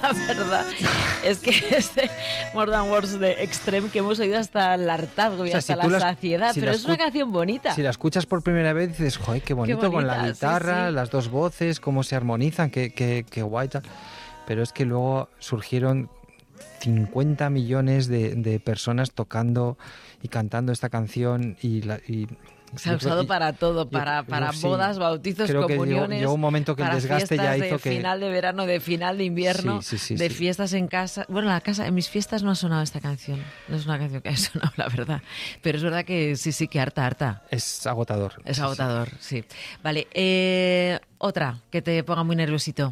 la verdad es que este More Than Words de Extreme que hemos oído hasta el hartazgo y hasta la saciedad, pero es una canción bonita. Si la escuchas por primera vez dices, joder, qué bonito, con la guitarra, las dos voces, cómo se armonizan, qué guay. Pero es que luego surgieron 50 millones de personas tocando y cantando esta canción y se ha usado para todo, para bodas, bautizos, comuniones. Llegó un momento que el desgaste ya hizo que... de final de verano, de final de invierno, de fiestas en casa. Bueno, en mis fiestas no ha sonado esta canción. No es una canción que haya sonado, la verdad. Pero es verdad que sí, que harta. Es agotador. Es agotador, sí. Vale, otra que te ponga muy nerviosito.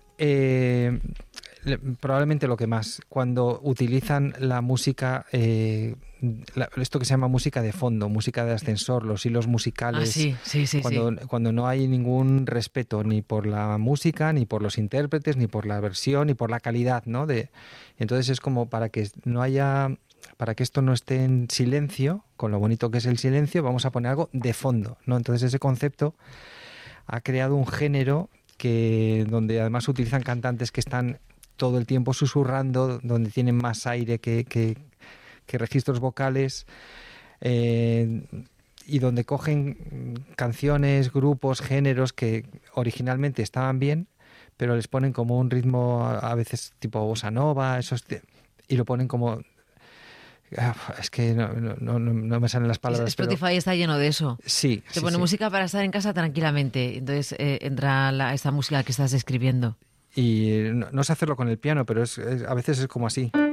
Probablemente lo que más, cuando utilizan la música, esto que se llama música de fondo, música de ascensor, los hilos musicales, cuando no hay ningún respeto ni por la música, ni por los intérpretes, ni por la versión, ni por la calidad, ¿no? Entonces es como para que esto no esté en silencio, con lo bonito que es el silencio, vamos a poner algo de fondo, ¿no? Entonces ese concepto ha creado un género donde además utilizan cantantes que están todo el tiempo susurrando, donde tienen más aire que registros vocales, y donde cogen canciones, grupos, géneros que originalmente estaban bien, pero les ponen como un ritmo a veces tipo bossa nova, y lo ponen como... Es que no me salen las palabras. Spotify está lleno de eso. Sí. Te pone música para estar en casa tranquilamente. Entonces entra esta música que estás escribiendo. Y no sé hacerlo con el piano, pero a veces es como así.